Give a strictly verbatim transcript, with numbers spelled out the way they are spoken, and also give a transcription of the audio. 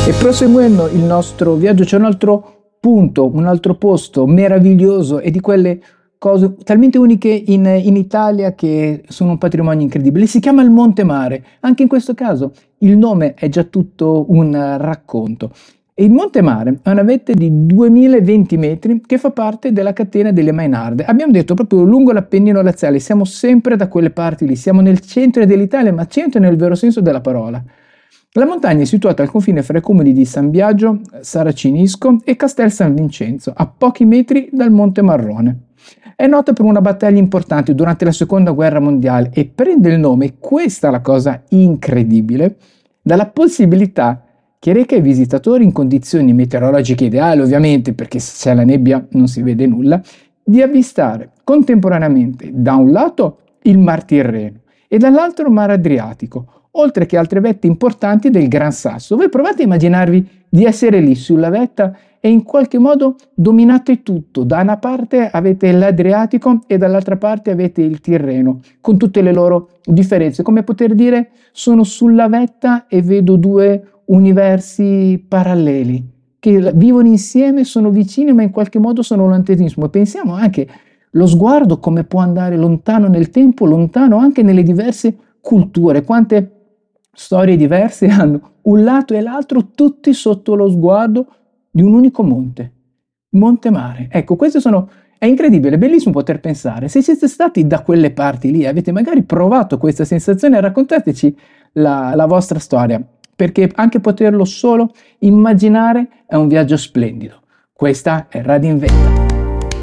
E proseguendo il nostro viaggio c'è un altro punto, un altro posto meraviglioso e di quelle cose talmente uniche in, in Italia che sono un patrimonio incredibile. Si chiama il Monte Mare. Anche in questo caso il nome è già tutto un racconto. E il Monte Mare è una vetta di duemilaventi metri che fa parte della catena delle Mainarde. Abbiamo detto proprio lungo l'Appennino laziale, siamo sempre da quelle parti lì, siamo nel centro dell'Italia, ma centro nel vero senso della parola. La montagna è situata al confine fra i comuni di San Biagio, Saracinisco e Castel San Vincenzo, a pochi metri dal Monte Marrone. È nota per una battaglia importante durante la Seconda Guerra Mondiale e prende il nome, questa è la cosa incredibile, dalla possibilità che reca ai visitatori in condizioni meteorologiche ideali, ovviamente, perché se c'è la nebbia non si vede nulla, di avvistare contemporaneamente da un lato il Mar Tirreno e dall'altro il Mar Adriatico, oltre che altre vette importanti del Gran Sasso. Voi provate a immaginarvi di essere lì sulla vetta e in qualche modo dominate tutto. Da una parte avete l'Adriatico e dall'altra parte avete il Tirreno, con tutte le loro differenze. Come poter dire, sono sulla vetta e vedo due universi paralleli che vivono insieme, sono vicini ma in qualche modo sono lontanissimi. Pensiamo anche lo sguardo come può andare lontano nel tempo, lontano anche nelle diverse culture, quante storie diverse hanno un lato e l'altro tutti sotto lo sguardo di un unico monte, Monte Mare. Ecco, questo sono, è incredibile, è bellissimo poter pensare. Se siete stati da quelle parti lì, avete magari provato questa sensazione, raccontateci la, la vostra storia, perché anche poterlo solo immaginare è un viaggio splendido. Questa è Radio in Vetta.